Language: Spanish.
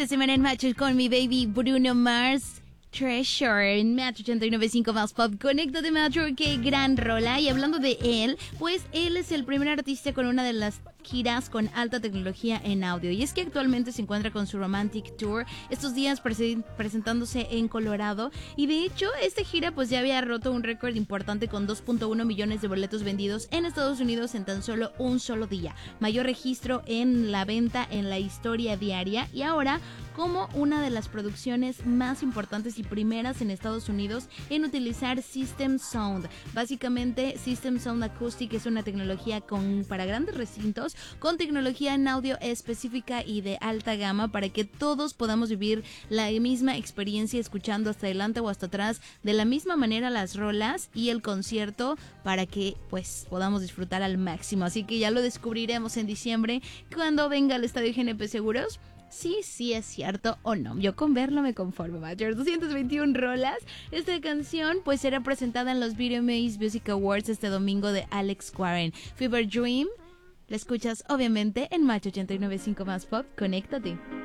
de semana en Match con mi baby Bruno Mars. Treasure en Match 89.5 más pop. Conéctate, Metro, qué gran rola. Y hablando de él, pues él es el primer artista con una de las giras con alta tecnología en audio. Y es que actualmente se encuentra con su Romantic Tour, estos días presentándose en Colorado. Y de hecho, esta gira pues ya había roto un récord importante con 2.1 millones de boletos vendidos en Estados Unidos en tan solo un solo día. Mayor registro en la venta en la historia diaria. Y ahora, como una de las producciones más importantes y primeras en Estados Unidos en utilizar System Sound. Básicamente, System Sound Acoustic es una tecnología para grandes recintos, con tecnología en audio específica y de alta gama para que todos podamos vivir la misma experiencia escuchando hasta adelante o hasta atrás de la misma manera las rolas y el concierto para que pues podamos disfrutar al máximo. Así que ya lo descubriremos en diciembre cuando venga al Estadio GNP Seguros. Sí es cierto o no. Yo con verlo me conformo, Matcher. 221 rolas. Esta canción pues será presentada en los VMAs Music Awards este domingo de Alex Warren. Fever Dream la escuchas obviamente en Match 89.5 más pop. Conéctate.